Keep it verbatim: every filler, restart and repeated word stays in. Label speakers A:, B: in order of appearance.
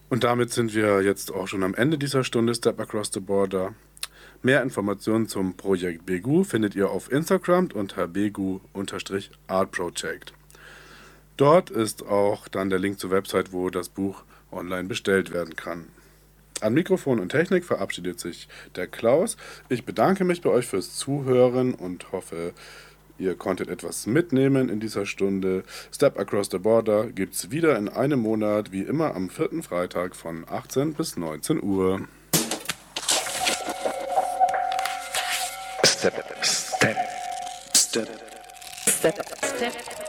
A: Und damit sind wir jetzt auch schon am Ende dieser Stunde Step Across the Border. Mehr Informationen zum Projekt Begu findet ihr auf Instagram unter begu-art project. Dort ist auch dann der Link zur Website, wo das Buch online bestellt werden kann. An Mikrofon und Technik verabschiedet sich der Klaus. Ich bedanke mich bei euch fürs Zuhören und hoffe, ihr konntet etwas mitnehmen in dieser Stunde. Step Across the Border gibt es wieder in einem Monat, wie immer am vierten Freitag von achtzehn bis neunzehn Uhr.
B: Step, step, step, step, step.